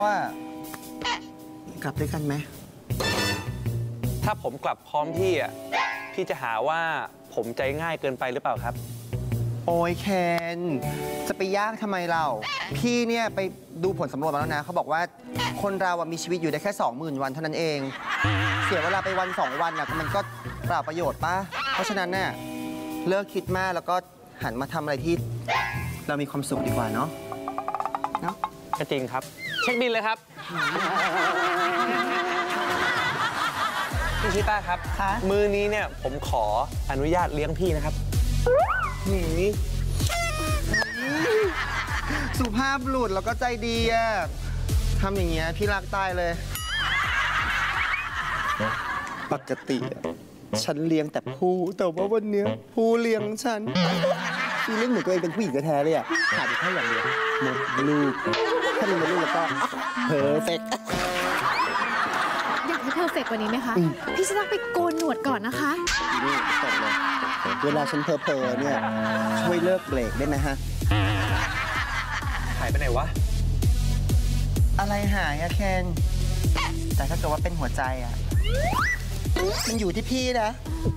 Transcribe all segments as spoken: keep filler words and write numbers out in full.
ว่ากลับด้วยกันไหมถ้าผมกลับพร้อมพี่อ่ะพี่จะหาว่าผมใจง่ายเกินไปหรือเปล่าครับโอ้ยเคนจะไปยากทำไมเราพี่เนี่ยไปดูผลสำรวจมาแล้วนะเขาบอกว่าคนเราอะมีชีวิตอยู่ได้แค่สองหมื่นวันเท่านั้นเองเสียเวลาไปวันสองวันอะมันก็เปล่าประโยชน์ป่ะเพราะฉะนั้นเนี่ยเลิกคิดมากแล้วก็หันมาทำอะไรที่เรามีความสุขดีกว่าเนาะเนาะก็จริงครับเช็คบิลเลยครับพี่ชิต้าครับมือนี้เนี่ยผมขออนุญาตเลี้ยงพี่นะครับนี่สุภาพบุรุษแล้วก็ใจดีอะทำอย่างเงี้ยพี่รักตายเลยปกติฉันเลี้ยงแต่ผู้แต่ว่าวันเนี้ยผู้เลี้ยงฉันพี่เลี้ยงเหมือนตัวเองเป็นผู้หญิงแท้ๆเลยอะขาดอยู่แค่อย่างเดียวมดลูกถ้ามีมดลูกแล้วก็เพอร์เฟกต์อยากให้เพอร์เฟกต์กว่านี้ไหมคะพี่จะต้องไปโกนหนวดก่อนนะคะนี่ตกเลยเวลาฉันเพอเพอเนี่ยช่วยเลิกเบรกได้ไหมฮะหายไปไหนวะอะไรหายอะเคนแต่ถ้าเกิดว่าเป็นหัวใจอะมันอยู่ที่พี่นะ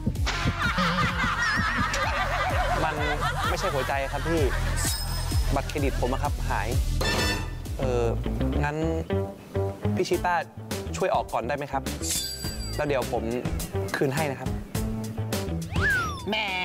มันไม่ใช่หัวใจครับพี่บัตรเครดิตผมอะครับหายเอองั้นพี่ชิต้าช่วยออกก่อนได้ไหมครับแล้วเดี๋ยวผมคืนให้นะครับแหม